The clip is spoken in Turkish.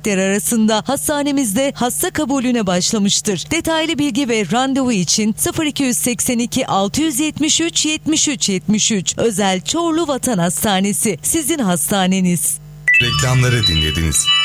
erkekler arasında hastanemizde hasta kabulüne başlamıştır. Detaylı bilgi ve randevu için 0282 673 73 73 Özel Çorlu Vatan Hastanesi sizin hastaneniz. Reklamları dinlediniz.